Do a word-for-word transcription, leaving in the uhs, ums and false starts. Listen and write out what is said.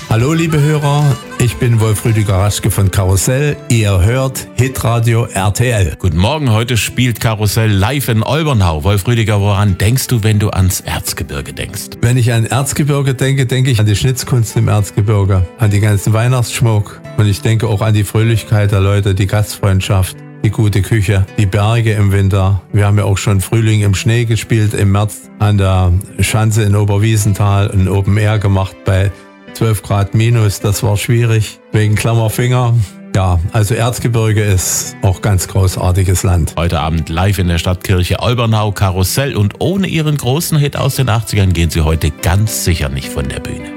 Hallo liebe Hörer, ich bin Wolf-Rüdiger Raschke von Karussell. Ihr hört Hitradio R T L. Guten Morgen, heute spielt Karussell live in Olbernhau. Wolf-Rüdiger, woran denkst du, wenn du ans Erzgebirge denkst? Wenn ich an Erzgebirge denke, denke ich an die Schnitzkunst im Erzgebirge, an die ganzen Weihnachtsschmuck und ich denke auch an die Fröhlichkeit der Leute, die Gastfreundschaft, die gute Küche, die Berge im Winter. Wir haben ja auch schon Frühling im Schnee gespielt, im März an der Schanze in Oberwiesenthal, ein Open Air gemacht bei zwölf Grad minus, das war schwierig, wegen Klammerfinger. Ja, also Erzgebirge ist auch ganz großartiges Land. Heute Abend live in der Stadtkirche Olbernau, Karussell, und ohne ihren großen Hit aus den achtzigern gehen sie heute ganz sicher nicht von der Bühne.